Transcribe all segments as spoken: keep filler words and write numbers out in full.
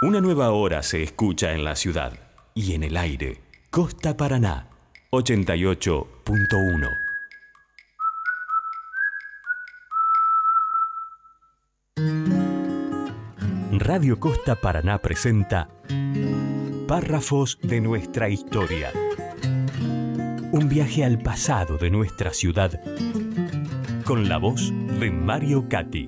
Una nueva hora se escucha en la ciudad y en el aire. Costa Paraná, ochenta y ocho punto uno. Radio Costa Paraná presenta Párrafos de nuestra historia. Un viaje al pasado de nuestra ciudad con la voz de Mario Cati.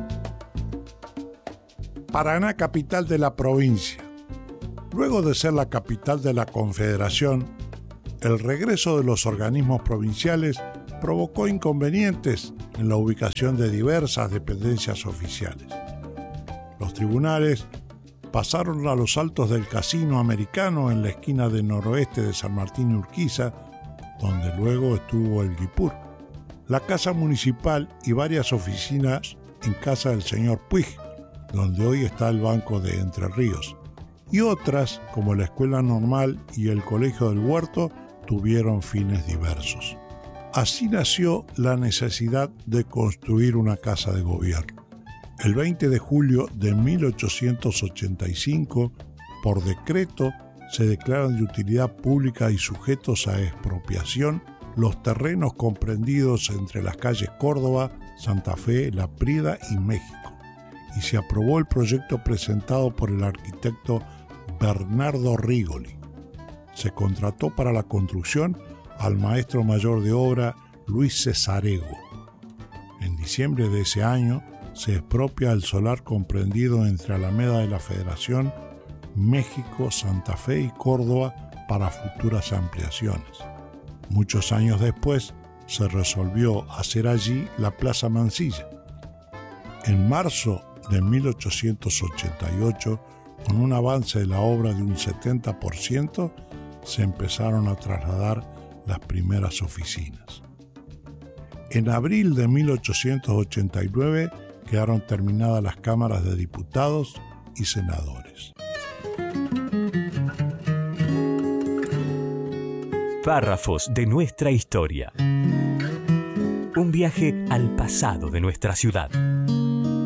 Paraná, capital de la provincia. Luego de ser la capital de la Confederación, el regreso de los organismos provinciales provocó inconvenientes en la ubicación de diversas dependencias oficiales. Los tribunales pasaron a los altos del Casino Americano en la esquina del noroeste de San Martín y Urquiza, donde luego estuvo el Guipur, la Casa Municipal y varias oficinas en casa del señor Puig, donde hoy está el Banco de Entre Ríos, y otras, como la Escuela Normal y el Colegio del Huerto, tuvieron fines diversos. Así nació la necesidad de construir una casa de gobierno. El veinte de julio de mil ochocientos ochenta y cinco, por decreto, se declaran de utilidad pública y sujetos a expropiación los terrenos comprendidos entre las calles Córdoba, Santa Fe, La Prida y México, y se aprobó el proyecto presentado por el arquitecto Bernardo Rigoli. Se contrató para la construcción al maestro mayor de obra Luis Cesarego. En diciembre de ese año se expropia el solar comprendido entre Alameda de la Federación, México, Santa Fe y Córdoba para futuras ampliaciones. Muchos años después se resolvió hacer allí la Plaza Mansilla. En marzo de mil ochocientos ochenta y ocho, con un avance de la obra de un setenta por ciento, se empezaron a trasladar las primeras oficinas. En abril de mil ochocientos ochenta y nueve quedaron terminadas las cámaras de diputados y senadores. Párrafos de nuestra historia. Un viaje al pasado de nuestra ciudad.